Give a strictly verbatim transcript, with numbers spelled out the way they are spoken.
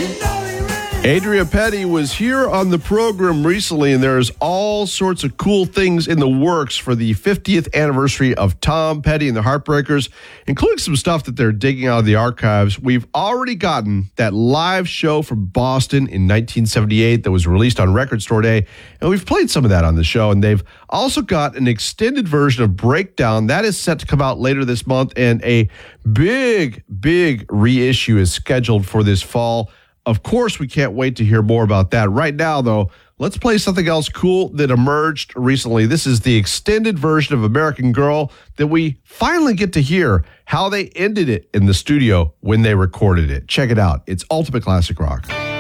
Adria Petty was here on the program recently, and there's all sorts of cool things in the works for the fiftieth anniversary of Tom Petty and the Heartbreakers, including some stuff that they're digging out of the archives. We've already gotten that live show from Boston in nineteen seventy-eight that was released on Record Store Day, and we've played some of that on the show, and they've also got an extended version of Breakdown that is set to come out later this month, and a big, big reissue is scheduled for this fall. Of course, we can't wait to hear more about that. Right now, though, let's play something else cool that emerged recently. This is the extended version of American Girl that we finally get to hear how they ended it in the studio when they recorded it. Check it out. It's Ultimate Classic Rock.